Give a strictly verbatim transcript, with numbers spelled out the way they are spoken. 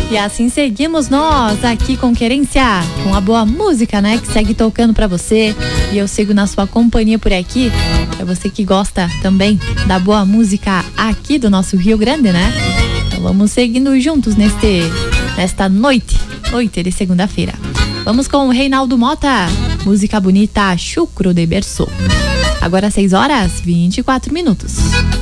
E assim seguimos nós aqui com Querência, com a boa música, né, que segue tocando pra você. E eu sigo na sua companhia por aqui. É você que gosta também da boa música aqui do nosso Rio Grande, né? Então vamos seguindo juntos neste, nesta noite, noite de segunda-feira. Vamos com o Reinaldo Mota, música bonita, Chucro de Berço. Agora seis horas e vinte e quatro minutos.